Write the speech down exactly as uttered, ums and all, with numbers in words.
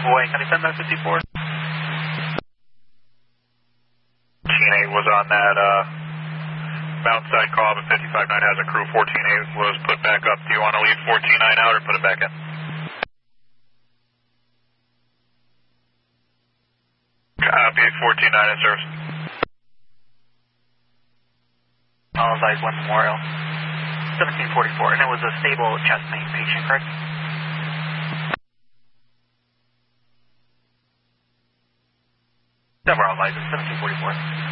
Wait, can I send that fifty-four? fourteen eight was on that uh, Mountainside call, but fifty-five nine has a crew. fourteen eight was put back up. Do you want to leave fourteen nine out or put it back in? Copy, fourteen nine in service. All Eyes one Memorial. seventeen forty-four, and it was a stable chest pain patient, correct? Several Eyes, seventeen forty-four.